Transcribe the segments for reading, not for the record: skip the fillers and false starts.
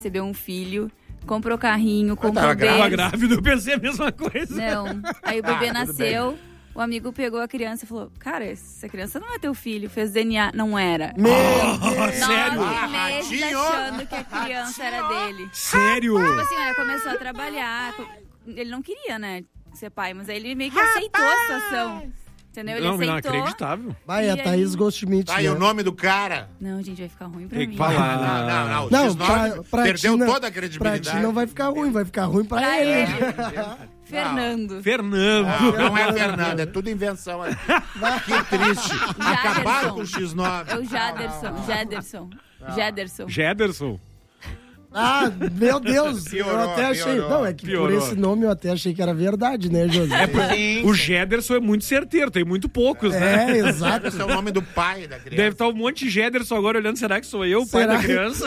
recebeu um filho, comprou carrinho, comprou Tava bebê. grávida, eu pensei a mesma coisa. Não. Aí o bebê tudo nasceu, o amigo pegou a criança e falou, cara, essa criança não é teu filho, fez DNA. Não era. Sério? 9 meses ratinho. achando que a criança era dele. Sério? Tipo assim, olha, começou a trabalhar. Ele não queria, né, ser pai, mas aí ele meio que aceitou a situação. Entendeu? Ele Não, aceitou. inacreditável. Vai, a E Thaís aí? Goldschmidt. Aí o nome do cara. Não, gente, vai ficar ruim pra Tem mim. que falar. Não. O Não, X9 pra perdeu ti não- toda a Pra credibilidade. ti não vai ficar ruim, vai ficar ruim pra Pra ele. ele. Fernando. Fernando. Não é Fernando, é tudo invenção. Que triste. Acabaram com o X9. É o Jaderson. Jederson. Ah, meu Deus. Piorou, eu até achei. piorou. Não, é que Piorou. por esse nome eu até achei que era verdade, né, José? O Jederson é muito certeiro, tem muito poucos, né? Exato. Esse é o nome do pai da criança. Deve estar um monte de Jederson agora olhando, será que sou eu, o pai Será? da criança?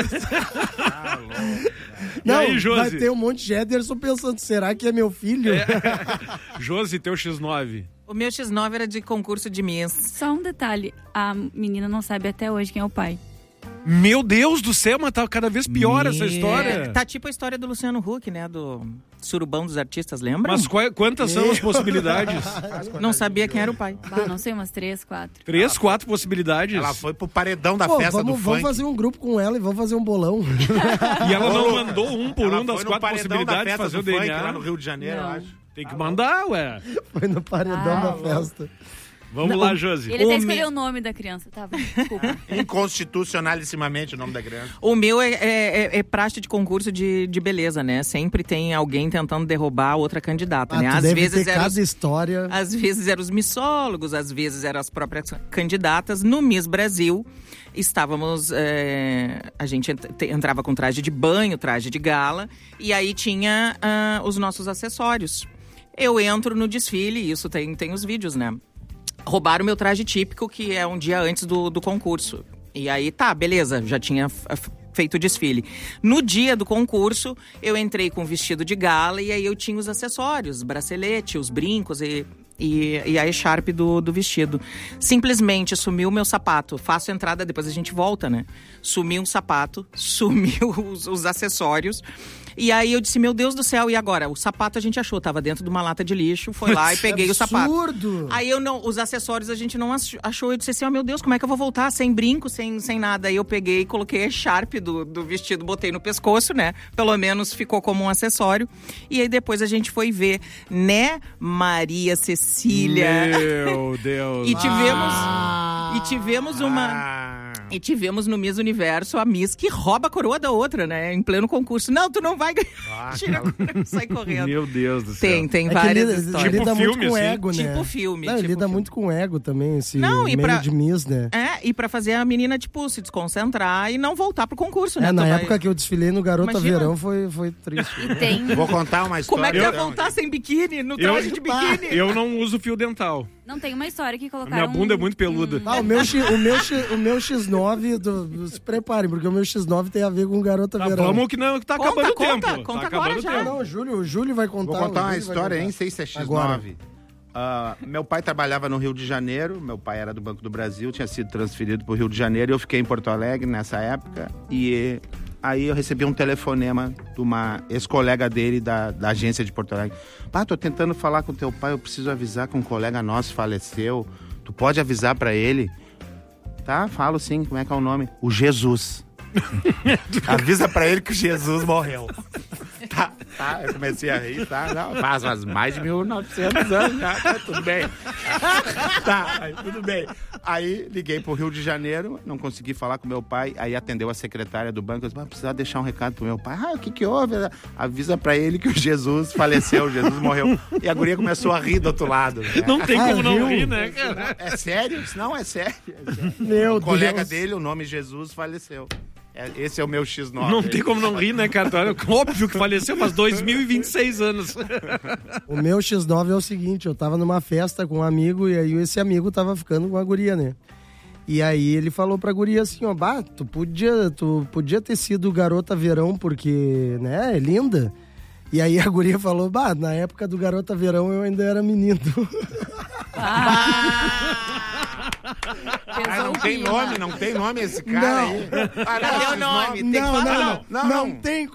Não, aí, Josi? vai ter um monte de Ederson pensando, será que é meu filho? Josi, teu X9. O meu X9 era de concurso de Miss. Só um detalhe, a menina não sabe até hoje quem é o pai. Meu Deus do céu, mas tá cada vez pior essa história. Tá tipo a história do Luciano Huck, né? Do Surubão dos Artistas, lembra? Mas quantas são as possibilidades? Não sabia quem era o pai. Bah, não sei, umas 3, 4. 3, 4 possibilidades. Ela foi pro paredão da Pô, festa do vamos funk. fazer um grupo com ela e vamos fazer um bolão. E ela não mandou um por Ela um das foi no 4 paredão da possibilidades de festa fazer o do funk, DNA. lá no Rio de Janeiro, eu Não. acho. Tem que mandar, ué. Foi no paredão da festa. Vamos lá, Josi. Ele até escolheu o nome da criança, tá? Desculpa. Inconstitucionalissimamente o nome da criança. O meu é praxe de concurso de beleza, né? Sempre tem alguém tentando derrubar outra candidata, né? Tu Às deve vezes ter eram cada história. Às vezes eram os missólogos, às vezes eram as próprias candidatas. No Miss Brasil, estávamos... a gente entrava com traje de banho, traje de gala, e aí tinha os nossos acessórios. Eu entro no desfile, e isso tem os vídeos, né? Roubaram o meu traje típico, que é um dia antes do concurso. E aí, tá, beleza, já tinha feito o desfile. No dia do concurso, eu entrei com vestido de gala e aí eu tinha os acessórios, bracelete, os brincos e a echarpe do vestido. Simplesmente sumiu o meu sapato. Faço a entrada, depois a gente volta, né? Sumiu um sapato, sumiu os acessórios. E aí eu disse, meu Deus do céu, e agora? O sapato a gente achou, tava dentro de uma lata de lixo, foi lá e peguei o sapato. Absurdo! Aí os acessórios a gente não achou, eu disse assim, meu Deus, como é que eu vou voltar? Sem brinco, sem nada. Aí eu peguei e coloquei a echarpe do vestido, botei no pescoço, né? Pelo menos ficou como um acessório. E aí depois a gente foi ver, né, Maria Cecília. Meu Deus. E tivemos no Miss Universo a Miss que rouba a coroa da outra, né? Em pleno concurso. Não, tu não vai ganhar. Tira a coroa, sai correndo. Meu Deus do céu. Tem É que várias ele histórias. lida Tipo muito filme, com assim? ego, né? Tipo filme. Não, ele tipo lida filme. muito com ego também, esse Não, e meio pra- de Miss, né? E pra fazer a menina, tipo, se desconcentrar e não voltar pro concurso, né? Na Tu vai- época que eu desfilei no Garota Imagina. Verão foi triste. E tem... Vou contar uma história. Como é que ia então, voltar sem biquíni? No Eu- traje de biquíni? Eu não uso fio dental. Não, tem uma história que A colocaram... minha bunda é muito peluda. Ah, o meu X9, se preparem, porque o meu X9 tem a ver com Garota Tá, Verão. vamos que não, que tá Conta, acabando o conta, tempo. conta Tá agora acabando o já. tempo. Não, o Júlio vai contar. Vou contar uma o Júlio vai história, contar. nem sei se é X9. Agora. Meu pai trabalhava no Rio de Janeiro, meu pai era do Banco do Brasil, tinha sido transferido para o Rio de Janeiro e eu fiquei em Porto Alegre nessa época. E aí eu recebi um telefonema de uma ex-colega dele da agência de Porto Alegre. Pá, tô tentando falar com teu pai, eu preciso avisar que um colega nosso faleceu. Tu pode avisar para ele? Tá, falo sim, como é que é o nome? O Jesus. Avisa pra ele que o Jesus morreu. Tá, eu comecei a rir, tá? Não, faz mais de 1900 anos já, tá tudo bem. Tudo bem. Aí liguei pro Rio de Janeiro, não consegui falar com meu pai, aí atendeu a secretária do banco, eu disse, precisava deixar um recado pro meu pai. O que houve? Avisa pra ele que o Jesus faleceu, o Jesus morreu. E a guria começou a rir do outro lado. Né? Não tem como não viu? rir, né, cara? É sério? Eu disse, não, é sério. Meu O colega Deus. dele, o nome Jesus, faleceu. Esse é o meu X9. Não tem como não rir, né, cara? Óbvio que faleceu faz 2026 anos. O meu X9 é o seguinte, eu tava numa festa com um amigo e aí esse amigo tava ficando com a guria, né? E aí ele falou pra guria assim, ó, tu podia ter sido Garota Verão porque, né, é linda. E aí a guria falou, na época do Garota Verão eu ainda era menino. não o tem clima. nome, não tem nome esse cara aí. Cadê o nome? Tem que falar. Não tem